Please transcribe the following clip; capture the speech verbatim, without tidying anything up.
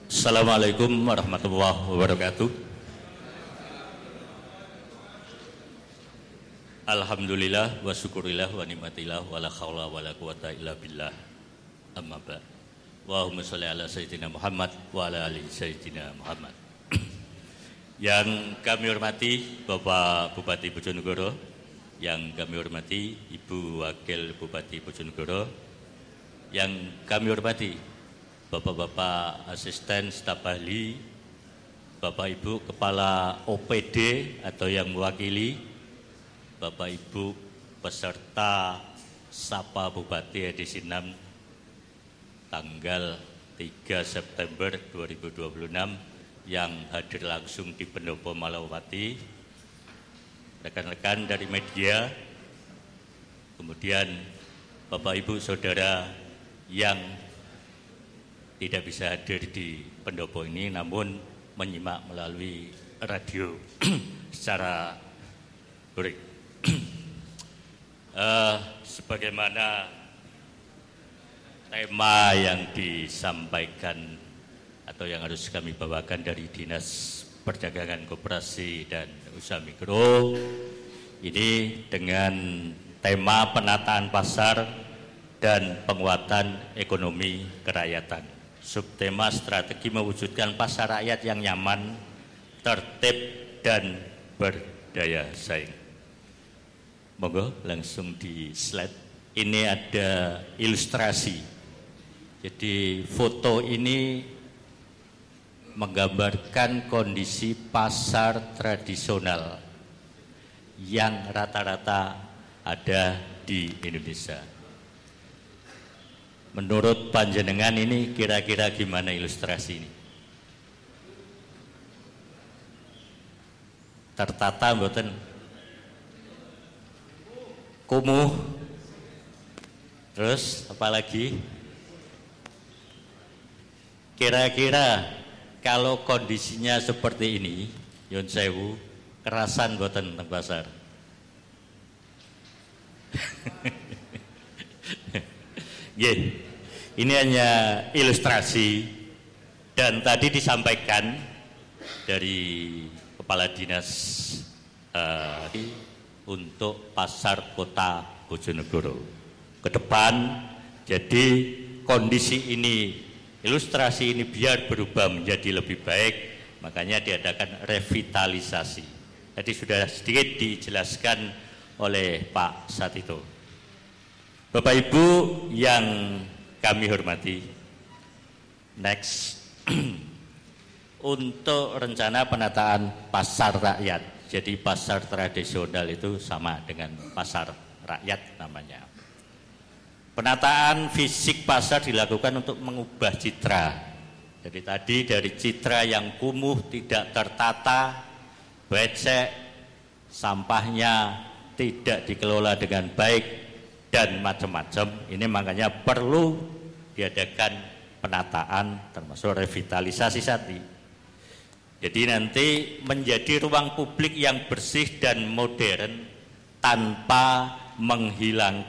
Assalamualaikum warahmatullahi wabarakatuh. Alhamdulillah wa syukurillah wa nikmatillah wa la haula wa la quwata illa billah. Amma ba'd. Allahumma sholli ala sayyidina Muhammad wa ala ali sayyidina Muhammad. Yang kami hormati Bapak Bupati Bojonegoro, yang kami hormati Ibu Wakil Bupati Bojonegoro, yang kami hormati Bapak-bapak asisten staf ahli, Bapak Ibu Kepala O P D atau yang mewakili, Bapak Ibu peserta Sapa Bupati edisi enam tanggal tiga September dua ribu dua puluh enam yang hadir langsung di Pendopo Malawati, rekan-rekan dari media, kemudian Bapak Ibu Saudara yang tidak bisa hadir di pendopo ini namun menyimak melalui radio secara luring. uh, sebagaimana tema yang disampaikan atau yang harus kami bawakan dari Dinas Perdagangan Koperasi dan Usaha Mikro ini dengan tema penataan pasar dan penguatan ekonomi kerakyatan. Subtema strategi mewujudkan pasar rakyat yang nyaman, tertib, dan berdaya saing. Monggo langsung di slide. Ini ada ilustrasi. Jadi foto ini menggambarkan kondisi pasar tradisional yang rata-rata ada di Indonesia. Menurut panjenengan ini kira-kira gimana ilustrasi ini? Tertata mboten? Kumuh. Terus apalagi? Kira-kira kalau kondisinya seperti ini, Yun Sewu, kerasan mboten teng pasar? Yeah. Ini hanya ilustrasi dan tadi disampaikan dari Kepala Dinas uh, untuk pasar kota Bojonegoro ke depan. Jadi kondisi ini, ilustrasi ini biar berubah menjadi lebih baik, makanya diadakan revitalisasi. Tadi sudah sedikit dijelaskan oleh Pak Satito. Bapak Ibu yang kami hormati, next untuk rencana penataan pasar rakyat. Jadi pasar tradisional itu sama dengan pasar rakyat namanya. Penataan fisik pasar dilakukan untuk mengubah citra. Jadi tadi dari citra yang kumuh, tidak tertata, becek, sampahnya tidak dikelola dengan baik, dan macam-macam. Ini makanya perlu diadakan penataan termasuk revitalisasi tadi. Jadi nanti menjadi ruang publik yang bersih dan modern tanpa menghilangkan